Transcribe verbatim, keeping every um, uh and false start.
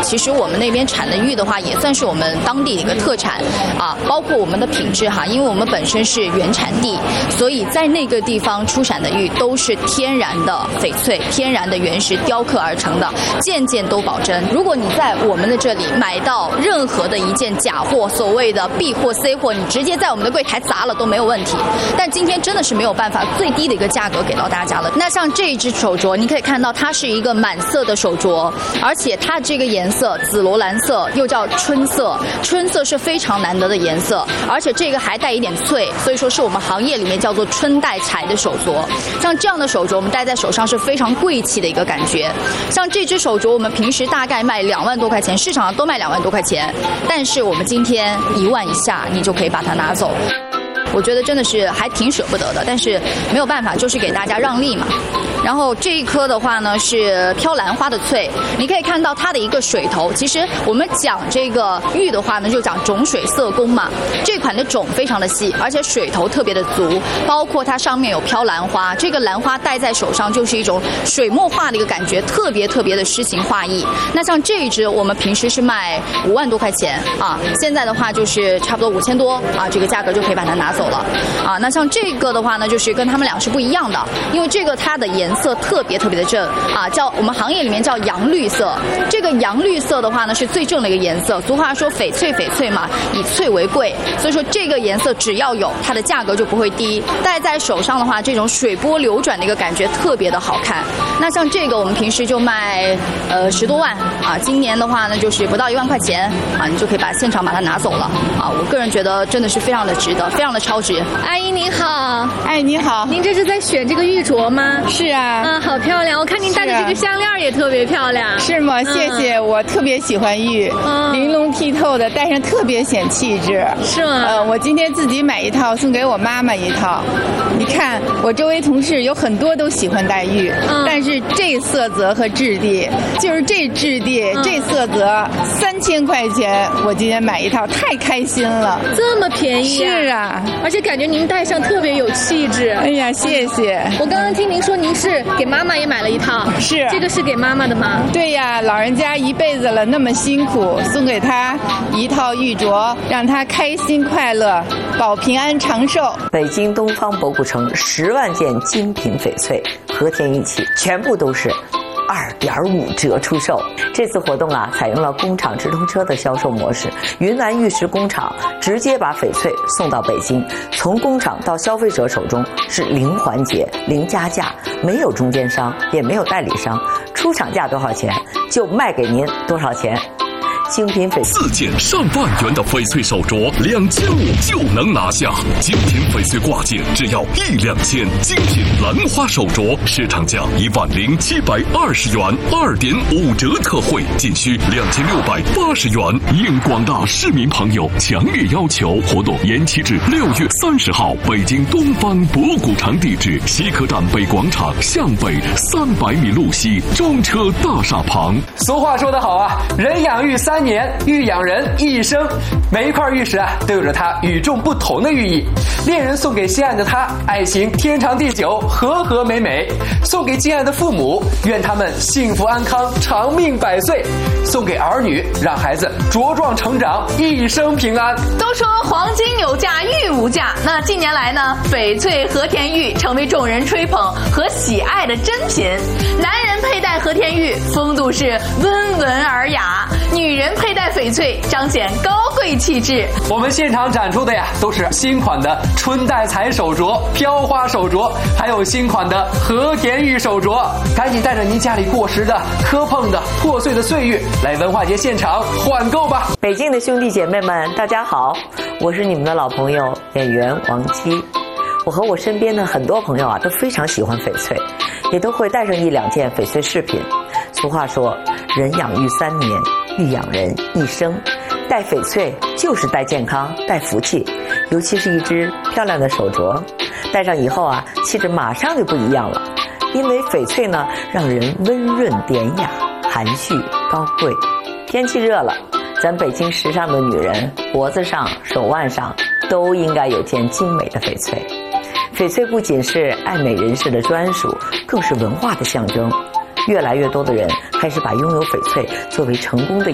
其实我们那边产的玉的话，也算是我们当地的一个特产啊，包括我们的品质哈，因为我们本身是原产地，所以在那个地方出产的玉都是天然的翡翠，天然的原石雕刻而成的，件件都保真。如果你在我们的这里买到任何的一件假货，所谓的 B 货 C 货，你直接在我们的柜台砸了都没有问题。但今天真的是没有办法最低的一个价格给到大家了。那像这一只手镯，你可以看到它是一个满色的手镯，而且它这个颜色紫罗兰色，又叫春色，春色是非常难得的颜色，而且这个还带一点翠，所以说是我们行业里面叫做春带彩的手镯。像这样的手镯我们戴在手上是非常贵气的一个感觉。像这只手镯我们平时大概卖两万多块钱，市场上都卖两万多块钱，但是我们今天一万以下你就可以把它拿走。我觉得真的是还挺舍不得的，但是没有办法，就是给大家让利嘛。然后这一颗的话呢是飘兰花的翠，你可以看到它的一个水头。其实我们讲这个玉的话呢，就讲种水色工嘛。这款的种非常的细，而且水头特别的足，包括它上面有飘兰花，这个兰花戴在手上就是一种水墨画的一个感觉，特别特别的诗情画意。那像这一只我们平时是卖五万多块钱啊，现在的话就是差不多五千多啊，这个价格就可以把它拿走了啊。那像这个的话呢，就是跟他们俩是不一样的，因为这个它的颜色特别特别的正啊，叫我们行业里面叫洋绿色。这个洋绿色的话呢是最正的一个颜色，俗话说翡翠翡翠嘛，以翠为贵，所以说这个颜色只要有它的价格就不会低。戴在手上的话，这种水波流转的一个感觉特别的好看。那像这个我们平时就卖呃十多万啊，今年的话呢就是不到一万块钱啊，你就可以把现场把它拿走了啊。我个人觉得真的是非常的值得，非常的超值。 阿姨您好。 哎，你好， 您这是在选这个玉镯吗？ 是啊。 啊，好漂亮！我看您戴的这个项链也特别漂亮。 是吗？谢谢，嗯、我特别喜欢玉，嗯、玲珑剔透的，戴上特别显气质。 是吗？ 呃，我今天自己买一套，送给我妈妈一套。你看，我周围同事有很多都喜欢戴玉，嗯、但是这色泽和质地，就是这质地、嗯、这色泽，三千块钱，我今天买一套，太开心了。 这么便宜、 啊？是啊， 而且感觉您戴上特别有气质。 哎呀，谢谢。 我刚刚听您说您是给妈妈也买了一套， 是这个是给妈妈的吗？ 对呀，老人家一辈子了那么辛苦，送给她一套玉镯，让她开心快乐，保平安长寿。 北京东方博古城十万件精品翡翠和田玉器，全部都是二点五折出售。这次活动啊，采用了工厂直通车的销售模式，云南玉石工厂直接把翡翠送到北京，从工厂到消费者手中是零环节、零加价，没有中间商，也没有代理商，出厂价多少钱就卖给您多少钱。精品翡四件上万元的翡翠手镯，两千五就能拿下。精品翡翠挂件只要一两千，精品兰花手镯市场价一万零七百二十元，二点五折特惠，仅需两千六百八十元。应广大市民朋友强烈要求，活动延期至六月三十号。北京东方博古城地址：西客站北广场向北三百米路西中车大厦旁。 俗话说得好啊，人养玉三年，玉养人一生。每一块玉石啊，都有着它与众不同的寓意。恋人送给心爱的他，爱情天长地久，和和美美；送给敬爱的父母，愿他们幸福安康，长命百岁；送给儿女，让孩子茁壮成长，一生平安。 都说黄金有价，玉无价。那近年来呢，翡翠和田玉成为众人吹捧和喜爱的珍品。男人佩戴和田玉，风度是温文尔雅；女人佩戴翡翠，彰显高贵气质。 我们现场展出的呀，都是新款的春带彩手镯、飘花手镯，还有新款的和田玉手镯。赶紧带着您家里过时的、磕碰的、破碎的岁月来文化节现场换购吧！ 北京的兄弟姐妹们，大家好，我是你们的老朋友演员王姬。我和我身边的很多朋友啊，都非常喜欢翡翠，也都会带上一两件翡翠饰品。俗话说，人养玉三年，玉养人一生。戴翡翠就是带健康、带福气，尤其是一只漂亮的手镯，戴上以后啊，气质马上就不一样了。因为翡翠呢，让人温润典雅、含蓄高贵。天气热了，咱北京时尚的女人脖子上、手腕上都应该有件精美的翡翠。翡翠不仅是爱美人士的专属，更是文化的象征。越来越多的人开始把拥有翡翠作为成功的